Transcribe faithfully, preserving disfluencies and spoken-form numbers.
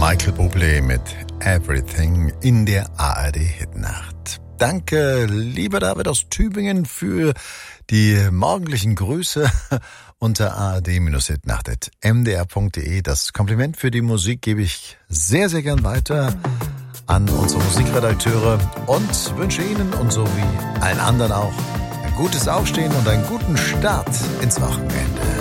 Michael Bublé mit Everything in der A R D-Hitnacht. Danke, lieber David aus Tübingen, für die morgendlichen Grüße unter a r d Hitnacht at m d r punkt d e. Das Kompliment für die Musik gebe ich sehr, sehr gern weiter an unsere Musikredakteure und wünsche Ihnen und so wie allen anderen auch ein gutes Aufstehen und einen guten Start ins Wochenende.